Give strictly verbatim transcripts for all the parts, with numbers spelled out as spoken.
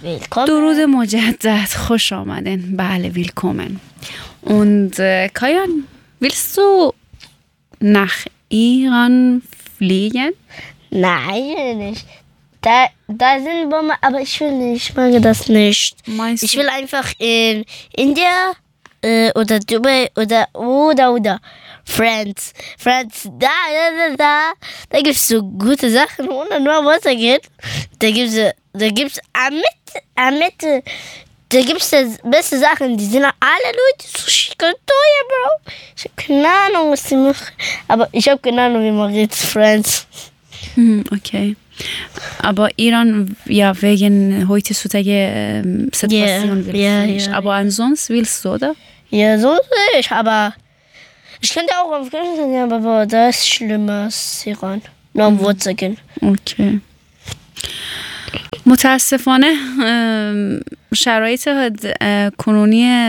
willkommen. درود مجدد، خوش آمدین. بله, willkommen. Und äh, Kajan, willst du nach Iran fliegen? Nein, nicht. Da, da sind Bomben, aber ich will nicht, ich mag das nicht. Meinst Ich du? will einfach in India äh, oder Dubai oder oder oder Friends. Friends, da, da, da, da, da gibt es so gute Sachen, ohne nur Wasser geht. Da gibt es da gibt's Amit, Amit, da gibt es beste Sachen, die sind alle Leute so teuer, Bro. Ich habe keine Ahnung, was die machen. Aber ich habe keine Ahnung, wie man redet, Friends. Hm, okay. Aber Iran, ja, wegen heutzutage ähm, Situation willst ja, du nicht. ja. Aber ansonsten willst du, oder? Ja, so nicht, aber ich könnte auch Afghanistan gehen, aber da ist schlimmer als Iran. Nur am Wurzel gehen. اوکی. متاسفانه ام، شرایط اه، کنونی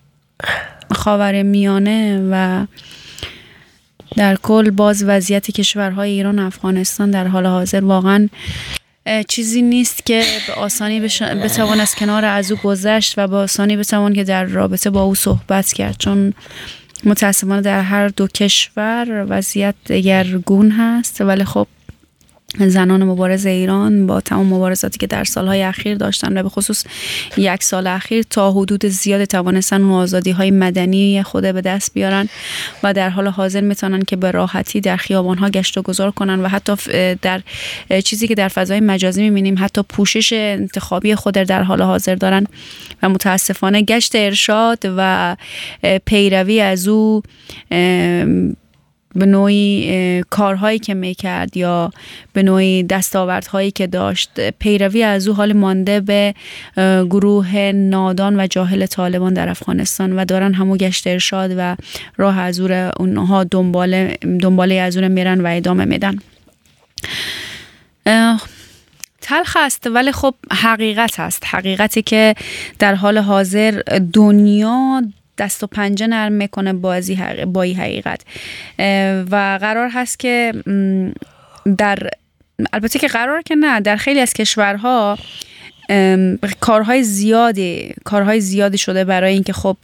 خاورمیانه و در کل باز وضعیت کشورهای ایران و افغانستان در حال حاضر واقعا اه، چیزی نیست که به آسانی بش- بتوان از کنار از او گذشت و به آسانی بتوان که در رابطه با او صحبت کرد، چون متاسفانه در هر دو کشور وضعیت دگرگون هست. ولی خب زنان مبارز ایران با تمام مبارزاتی که در سالهای اخیر داشتن و به خصوص یک سال اخیر تا حدود زیاد توانستن اون آزادی‌های مدنی خود به دست بیارن و در حال حاضر میتونن که به راحتی در خیابان‌ها گشت و گذار کنن و حتی در چیزی که در فضای مجازی می‌بینیم حتی پوشش انتخابی خود در حال حاضر دارن و متاسفانه گشت ارشاد و پیروی از او به نوعی کارهایی که میکرد یا به نوعی دستاوردهایی که داشت، پیروی از او حال مانده به گروه نادان و جاهل طالبان در افغانستان و دارن همو گشت ارشاد و راه از او اونها دنباله دنباله از او میرن و ادامه میدن. تلخ است ولی خب حقیقت است، حقیقتی که در حال حاضر دنیا دست و پنجه نرم میکنه بازی با این حقیقت و قرار هست که در البته که قرار که نه در خیلی از کشورها کارهای زیادی کارهای زیادی شده برای اینکه خب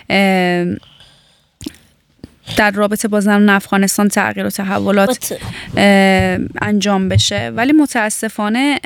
در رابطه با زنان افغانستان تغییر و تحولات انجام بشه، ولی متاسفانه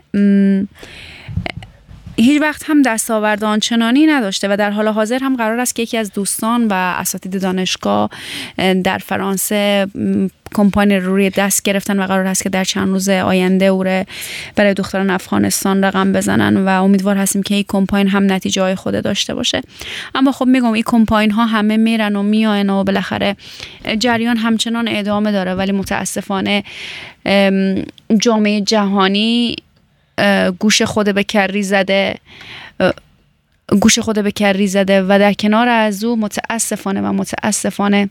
هیچ وقت هم دستاورد آنچنانی نداشته و در حال حاضر هم قرار است که یکی از دوستان و اساتید دانشگاه در فرانسه کمپانی روی دست گرفتن و قرار است که در چند روز آینده او را برای دختران افغانستان رقم بزنن و امیدوار هستیم که این کمپاین هم نتیجه های خود داشته باشه. اما خب میگم این کمپاین ها همه میرن و میاین و بالاخره جریان همچنان ادامه داره، ولی متاسفانه جامعه جهانی گوش خود به کری زده گوش خود به کری زده و در کنار از او متاسفانه و متاسفانه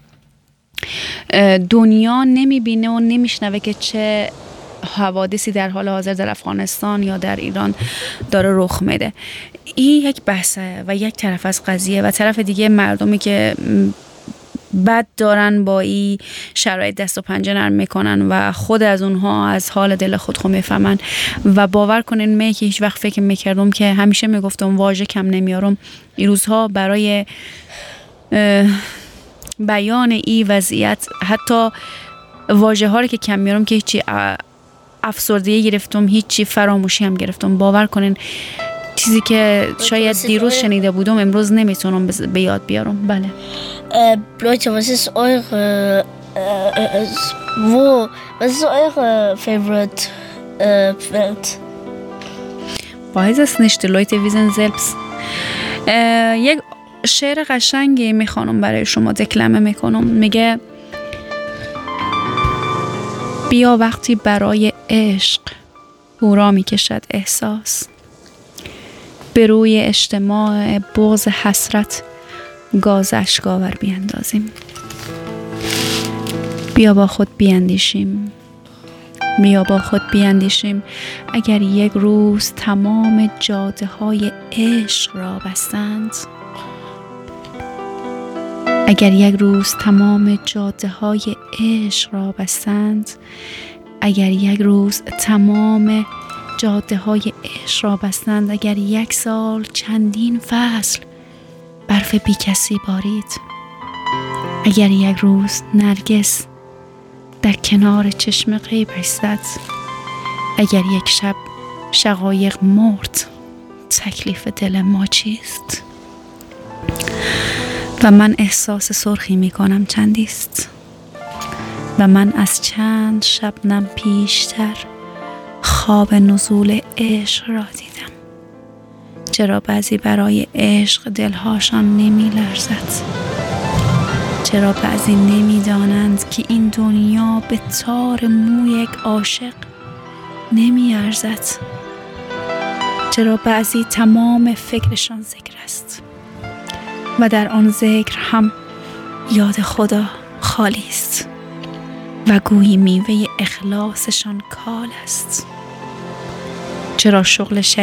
دنیا نمیبینه و نمیشنوه که چه حوادثی در حال حاضر در افغانستان یا در ایران داره رخ میده. این یک بحثه و یک طرف از قضیه و طرف دیگه مردمی که بد دارن با این شرایط دست و پنجه نرم میکنن و خود از اونها از حال دل خود خود میفهمن و باور کنین می که هیچ وقت فکر میکردم که همیشه میگفتم واژه کم نمیارم، این روزها برای بیان این وضعیت حتی واژه ها رو که کم میارم که هیچی افسردگی گرفتم، هیچی فراموشی هم گرفتم. باور کنین چیزی که شاید دیروز شنیده بودم امروز نمیتونم به یاد بیارم. بله. Äh, Leute, was ist eure, äh, äh, wo, was ist eure favorite äh, Welt? weiß es nicht, die Leute wissen selbst. یک شعر قشنگی میخوانم برای شما دکلمه میکنم، میگه بیا وقتی برای عشق هورا میکشد احساس، به روی اجتماع بغض حسرت گاز اشک‌آور بیاندازیم. بیا با خود بیاندیشیم بیا با خود بیاندیشیم اگر یک روز تمام جاده های عشق را بستند، اگر یک روز تمام جاده های عشق را بستند، اگر یک روز تمام جاده های عشق را بستند، اگر یک سال چندین فصل برف بی کسی بارید، اگر یک روز نرگس در کنار چشم غیب ایستد، اگر یک شب شقایق مرد، تکلیف دل ما چیست؟ و من احساس سرخی می کنم چندیست، و من از چند شبنم پیشتر خواب نزول عشق را دیدم. چرا بعضی برای عشق دلهاشان نمی لرزد؟ چرا بعضی نمی دانند که این دنیا به تار موی یک عاشق نمی ارزد؟ چرا بعضی تمام فکرشان ذکر است و در آن ذکر هم یاد خدا خالی است و گویی میوه اخلاصشان کال است؟ چرا شغل